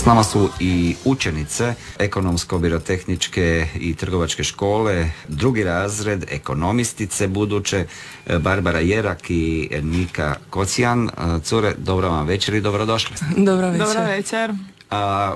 S nama su i učenice ekonomsko-birotehničke i trgovačke škole, drugi razred, ekonomistice buduće, Barbara Jerak i Nika Kocijan. Cure, dobro vam večer i dobrodošli. Dobro večer. Dobro večer. A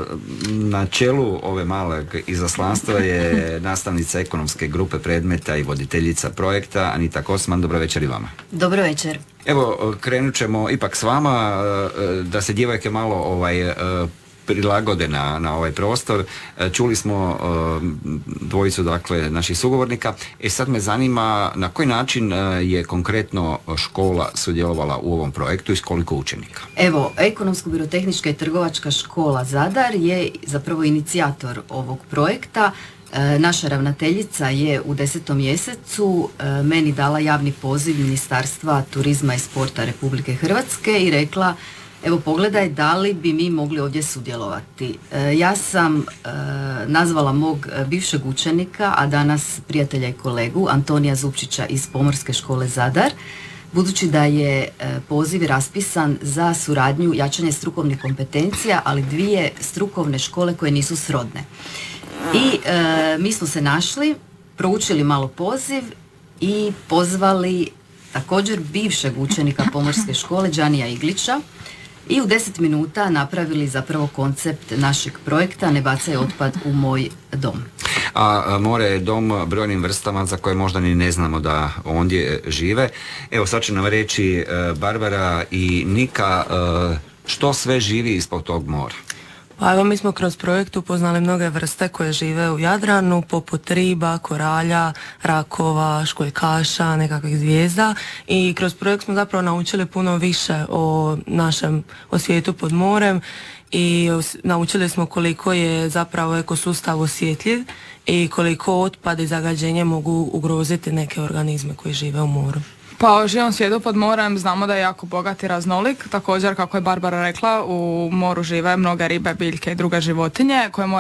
na čelu ove malog izaslanstva je nastavnica ekonomske grupe predmeta i voditeljica projekta Anita Kosman. Dobro večer i vama. Dobro večer. Evo, krenut ćemo ipak s vama da se djevojke malo prilagode na ovaj prostor. Čuli smo dvojicu, dakle, naših sugovornika. Sad me zanima na koji način je konkretno škola sudjelovala u ovom projektu i s koliko učenika? Evo, Ekonomsko-birotehnička i trgovačka škola Zadar je zapravo inicijator ovog projekta. Naša ravnateljica je u 10. mjesecu meni dala javni poziv Ministarstva turizma i sporta Republike Hrvatske i rekla: evo, pogledaj da li bi mi mogli ovdje sudjelovati. Ja sam nazvala mog bivšeg učenika, a danas prijatelja i kolegu, Antonija Zupčića iz Pomorske škole Zadar, budući da je poziv raspisan za suradnju, jačanje strukovnih kompetencija, ali dvije strukovne škole koje nisu srodne. I mi smo se našli, proučili malo poziv i pozvali također bivšeg učenika Pomorske škole, Đanija Iglića, i u 10 minuta napravili zapravo koncept našeg projekta Ne bacaj otpad u moj dom. A more je dom brojnim vrstama za koje možda ni ne znamo da ondje žive. Evo, sad će nam reći Barbara i Nika što sve živi ispod tog mora. Pa evo, mi smo kroz projekt upoznali mnoge vrste koje žive u Jadranu, poput riba, koralja, rakova, školjkaša, nekakvih zvijezda, i kroz projekt smo zapravo naučili puno više o svijetu pod morem i naučili smo koliko je zapravo ekosustav osjetljiv i koliko otpad i zagađenje mogu ugroziti neke organizme koji žive u moru. Pa o živom svijetu pod morem znamo da je jako bogat i raznolik. Također, kako je Barbara rekla, u moru žive mnoge ribe, biljke i druge životinje koje